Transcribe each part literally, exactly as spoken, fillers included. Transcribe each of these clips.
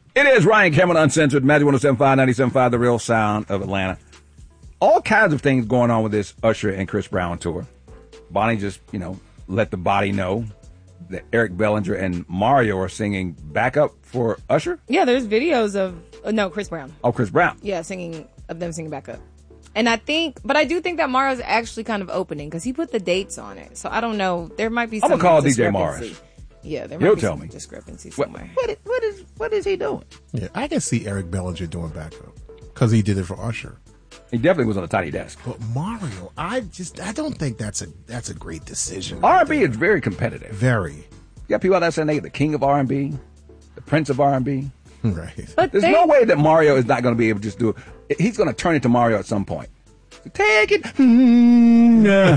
It is Ryan Cameron Uncensored, Magic one oh seven point five, ninety-seven point five, the real sound of Atlanta. All kinds of things going on with this Usher and Chris Brown tour. Bonnie just, you know, let the body know that Eric Bellinger and Mario are singing backup for Usher. Yeah, there's videos of, uh, no, Chris Brown. Oh, Chris Brown. Yeah, singing, of them singing backup. And I think, but I do think that Mario's actually kind of opening because he put the dates on it. So I don't know. There might be some I'm going to call D J discrepancy. Morris. Yeah, there might He'll be tell some me. discrepancy What, somewhere. what, is, what, is, what is he doing? Yeah, I can see Eric Bellinger doing backup because he did it for Usher. He definitely was on a tiny desk. But Mario, I just I don't think that's a that's a great decision. R and B is very competitive. Very. You got people out there saying they the king of R and B, the prince of R and B. Right. But There's they, no way that Mario is not going to be able to just do it. He's going to turn into Mario at some point. Take it. Mm, yeah.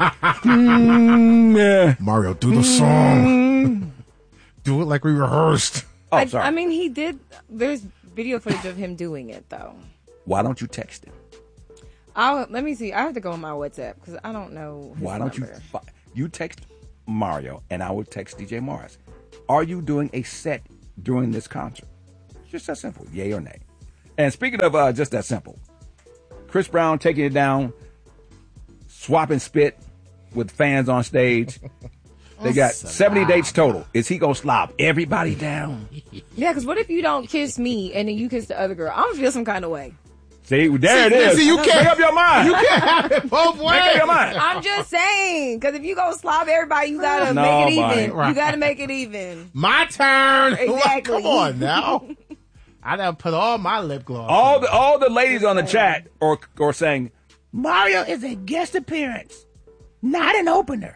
Mm, yeah. Mario, do the song. Do it like we rehearsed. Oh, I, sorry. I mean, he did. There's video footage of him doing it, though. Why don't you text him? I'll let me see. I have to go on my WhatsApp because I don't know. His Why don't number. you? fi- You text Mario and I will text D J Morris. Are you doing a set during this concert? Just that simple. Yay or nay. And speaking of uh, just that simple, Chris Brown taking it down, swapping spit with fans on stage. They got seventy dates total. Is he going to slop everybody down? Yeah, because what if you don't kiss me and then you kiss the other girl? I'm gonna feel some kind of way. See, there it is. See, you Make can't- up your mind. You can't have it both ways. Make up your mind. I'm just saying, because if you go slob everybody, you gotta No, make it Bonnie. even. Right. You gotta make it even. My turn. Exactly. Come on now. I done put all my lip gloss All on. the all the ladies on the chat are, are saying, Mario is a guest appearance, not an opener.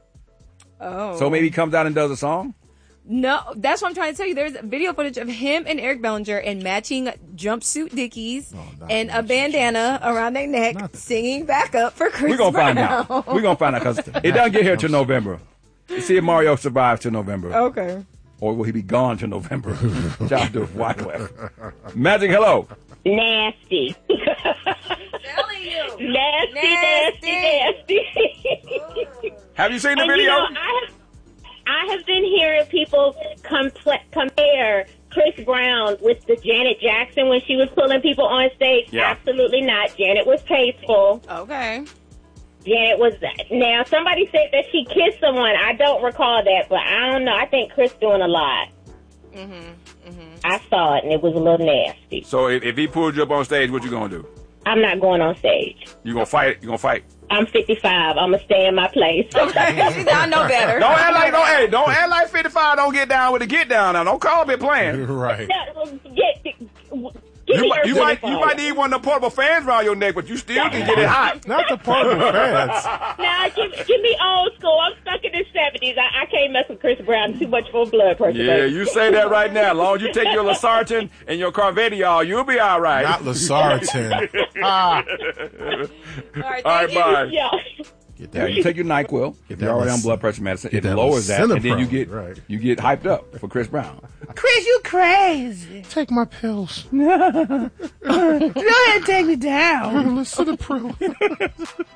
Oh, So maybe he comes out and does a song? no, that's what I'm trying to tell you. There's video footage of him and Eric Bellinger in matching jumpsuit dickies not and the a bandana around their neck, Not the- singing backup for Chris We're going to find Brown. out. We're going to find out because it doesn't get here till November. See if Mario survives till November. Okay. Or will he be gone till November? Job to Wyclef. Magic, hello. Nasty. Telling you. nasty, nasty, nasty. Have you seen the and video? you know, I have, I have been hearing people compl- compare Chris Brown with the Janet Jackson when she was pulling people on stage. Yeah. Absolutely not. Janet was tasteful. Okay. Janet was. Now, somebody said that she kissed someone. I don't recall that, but I don't know. I think Chris doing a lot. Mm-hmm. Mm-hmm. I saw it, and it was a little nasty. So if, if he pulled you up on stage, what you going to do? I'm not going on stage. You going to fight? You going to fight? I'm fifty-five. I'm going to stay in my place. Okay. See, now I know better. Don't act like, don't, hey, don't act like fifty-five don't get down with the get down now. Don't call me playing. Right. No, get, get, give You, me might, your you, might, you twenty-five. might need one of the portable fans around your neck, but you still can get it hot. Not the portable fans. Nah, give, give me old school. I'm stuck in the seventies. I, I can't mess with Chris Brown. Too much full blood person. Yeah, you say that right now. As long as you take your Losartan and your Carvadiol, you'll be all right. Not Losartan. Ah. All right. All right, Thank you. bye. Yeah. Get Yeah, that. you take your NyQuil. If Get you're that already on lis- blood pressure medicine, get it that lowers that, and then you lisinopril, get right. you get hyped up for Chris Brown. Chris, you crazy. Take my pills. Go ahead and take me down. Lisinopril.